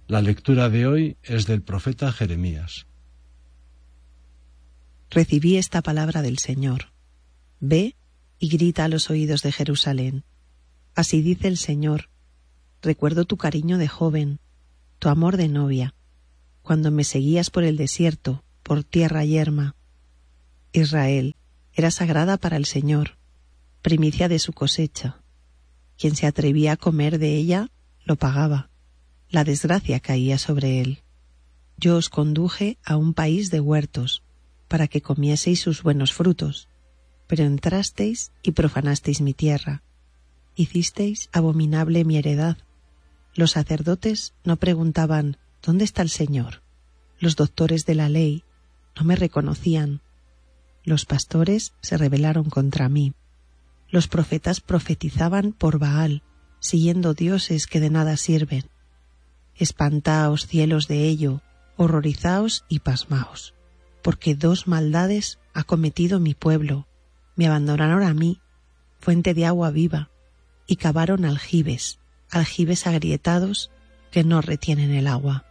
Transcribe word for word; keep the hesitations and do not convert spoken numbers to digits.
La lectura de hoy es del profeta Jeremías. Recibí esta palabra del Señor. Ve y grita a los oídos de Jerusalén. Así dice el Señor: recuerdo tu cariño de joven, tu amor de novia, cuando me seguías por el desierto, por tierra yerma. Israel era sagrada para el Señor, primicia de su cosecha. Quien se atrevía a comer de ella, lo pagaba. La desgracia caía sobre él. Yo os conduje a un país de huertos, para que comieseis sus buenos frutos, pero entrasteis y profanasteis mi tierra. Hicisteis abominable mi heredad. Los sacerdotes no preguntaban: ¿dónde está el Señor? Los doctores de la ley no me reconocían. Los pastores se rebelaron contra mí. Los profetas profetizaban por Baal, siguiendo dioses que de nada sirven. Espantaos, cielos, de ello, horrorizaos y pasmaos, porque dos maldades ha cometido mi pueblo. Me abandonaron a mí, fuente de agua viva, y cavaron aljibes, aljibes agrietados que no retienen el agua.